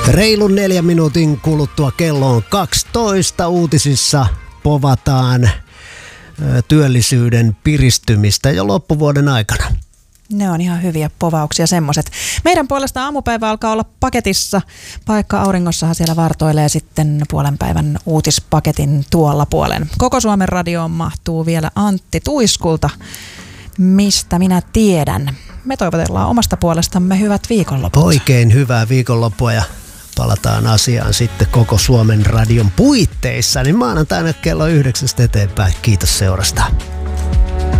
Reilun 4 minuutin kuluttua kello on 12. Uutisissa povataan työllisyyden piristymistä jo loppuvuoden aikana. Ne on ihan hyviä povauksia semmoiset. Meidän puolesta aamupäivä alkaa olla paketissa. Paikka Auringossahan siellä vartoilee sitten puolen päivän uutispaketin tuolla puolen. Koko Suomen radioon mahtuu vielä Antti Tuiskulta, mistä minä tiedän. Me toivotellaan omasta puolestamme hyvät viikonloput. Oikein hyvää viikonloppua ja palataan asiaan sitten Koko Suomen radion puitteissa. Niin maanantaina kello 9 eteenpäin. Kiitos seurasta.